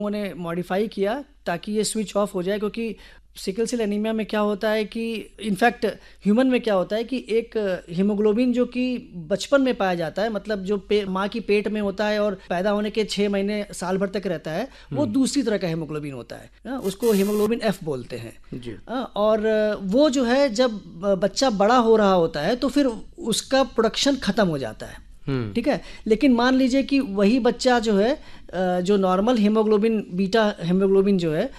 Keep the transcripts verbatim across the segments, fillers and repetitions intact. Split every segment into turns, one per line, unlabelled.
उन्होंने मॉडिफाई किया ताकि ये स्विच ऑफ हो जाए, क्योंकि सिकल सेल एनीमिया में क्या होता है कि इनफैक्ट ह्यूमन में क्या होता है कि एक हीमोग्लोबिन जो कि बचपन में पाया जाता है, मतलब जो माँ की पेट में होता है और पैदा होने के छः महीने साल भर तक रहता है, वो दूसरी तरह का हीमोग्लोबिन होता है, ना? उसको हीमोग्लोबिन एफ बोलते हैं जी। और वो जो है जब बच्चा बड़ा हो रहा होता है तो फिर उसका प्रोडक्शन ख़त्म हो जाता है, ठीक है। लेकिन मान लीजिए कि वही बच्चा जो है जो नॉर्मल हीमोग्लोबिन बीटा हीमोग्लोबिन जो है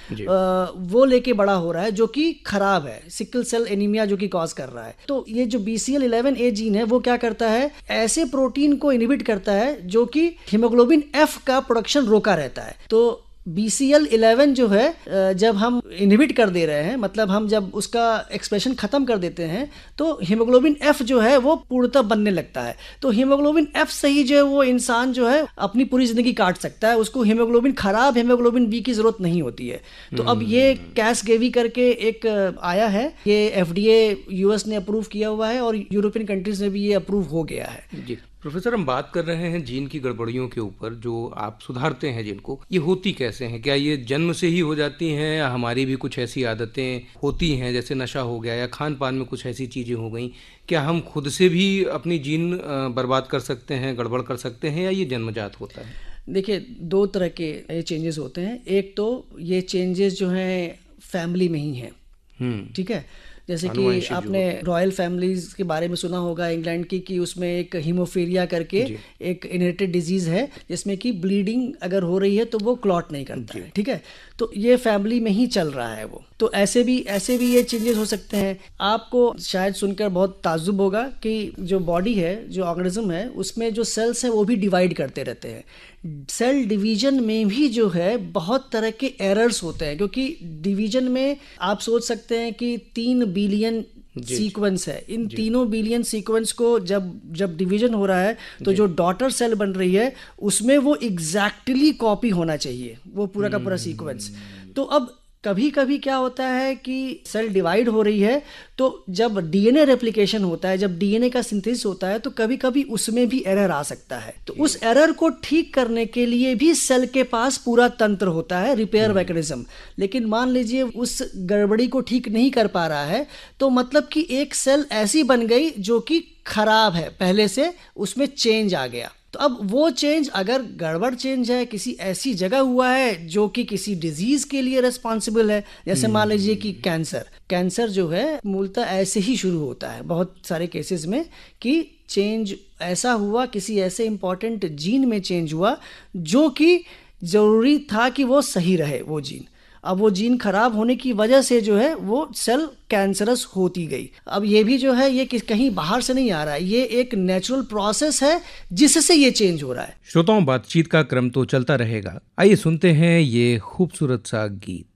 वो लेके बड़ा हो रहा है, जो कि खराब है, सिकल सेल एनीमिया जो कि कॉज कर रहा है। तो ये जो बी सी एल इलेवन ए जीन है वो क्या करता है, ऐसे प्रोटीन को इनहिबिट करता है जो कि हीमोग्लोबिन एफ का प्रोडक्शन रोका रहता है। तो बी सी एल इलेवन जो है जब हम इनहिबिट कर दे रहे हैं, मतलब हम जब उसका एक्सप्रेशन खत्म कर देते हैं, तो हीमोग्लोबिन एफ जो है वो पूर्णतः बनने लगता है। तो हीमोग्लोबिन एफ से ही जो है वो इंसान जो है अपनी पूरी जिंदगी काट सकता है, उसको हीमोग्लोबिन खराब हीमोग्लोबिन बी की जरूरत नहीं होती है। तो अब ये कैसगेवी करके एक आया है, ये एफ डी ए यूएस ने अप्रूव किया हुआ है और यूरोपियन कंट्रीज में भी ये अप्रूव हो गया है
जी। प्रोफेसर, हम बात कर रहे हैं जीन की गड़बड़ियों के ऊपर जो आप सुधारते हैं जिनको, ये होती कैसे हैं? क्या ये जन्म से ही हो जाती हैं या हमारी भी कुछ ऐसी आदतें होती हैं, जैसे नशा हो गया या खान पान में कुछ ऐसी चीज़ें हो गई? क्या हम खुद से भी अपनी जीन बर्बाद कर सकते हैं, गड़बड़ कर सकते हैं, या ये जन्मजात होता है?
देखिए, दो तरह के चेंजेस होते हैं। एक तो ये चेंजेस जो हैं फैमिली में ही हैं, ठीक है। जैसे कि आपने रॉयल फैमिलीज के बारे में सुना होगा इंग्लैंड की, कि उसमें एक हीमोफीलिया करके एक इनहेरिटेड डिजीज है जिसमें कि ब्लीडिंग अगर हो रही है तो वो क्लॉट नहीं करता है, ठीक है। तो ये फैमिली में ही चल रहा है वो। तो ऐसे भी ऐसे भी ये चेंजेस हो सकते हैं। आपको शायद सुनकर बहुत ताज्जुब होगा कि जो बॉडी है, जो ऑर्गेनिज्म है, उसमें जो सेल्स हैं वो भी डिवाइड करते रहते हैं। सेल डिवीजन में भी जो है बहुत तरह के एरर्स होते हैं, क्योंकि डिवीजन में आप सोच सकते हैं कि तीन बिलियन सीक्वेंस है। इन तीनों बिलियन सीक्वेंस को जब जब डिवीजन हो रहा है तो जो डॉटर सेल बन रही है उसमें वो एग्जैक्टली कॉपी होना चाहिए, वो पूरा का पूरा सीक्वेंस। तो अब कभी कभी क्या होता है कि सेल डिवाइड हो रही है, तो जब डीएनए रेप्लिकेशन होता है, जब डीएनए का सिंथेसिस होता है, तो कभी कभी उसमें भी एरर आ सकता है। तो उस एरर को ठीक करने के लिए भी सेल के पास पूरा तंत्र होता है, रिपेयर मैकेनिज्म। लेकिन मान लीजिए उस गड़बड़ी को ठीक नहीं कर पा रहा है, तो मतलब कि एक सेल ऐसी बन गई जो कि खराब है, पहले से उसमें चेंज आ गया। तो अब वो चेंज, अगर गड़बड़ चेंज है, किसी ऐसी जगह हुआ है जो कि किसी डिजीज के लिए रिस्पॉन्सिबल है, जैसे मान लीजिए कि कैंसर कैंसर जो है मूलतः ऐसे ही शुरू होता है बहुत सारे केसेस में, कि चेंज ऐसा हुआ, किसी ऐसे इंपॉर्टेंट जीन में चेंज हुआ जो कि जरूरी था कि वो सही रहे वो जीन। अब वो जीन खराब होने की वजह से जो है वो सेल कैंसरस होती गई। अब ये भी जो है ये कहीं बाहर से नहीं आ रहा है, ये एक नेचुरल प्रोसेस है जिससे ये चेंज हो रहा है।
श्रोताओं, बातचीत का क्रम तो चलता रहेगा। आइए सुनते हैं ये खूबसूरत सा गीत।